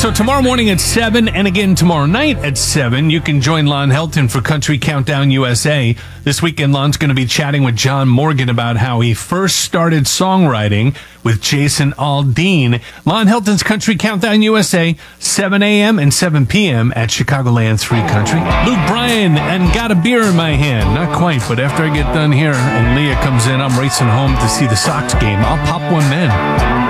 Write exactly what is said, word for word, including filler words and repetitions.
So tomorrow morning at seven, and again tomorrow night at seven, you can join Lon Helton for Country Countdown U S A. This weekend, Lon's going to be chatting with John Morgan about how he first started songwriting with Jason Aldean. Lon Helton's Country Countdown U S A, seven a.m. and seven p.m. at Chicagoland's Free Country. Luke Bryan and Got a Beer in My Hand. Not quite, but after I get done here and Leah comes in, I'm racing home to see the Sox game. I'll pop one then.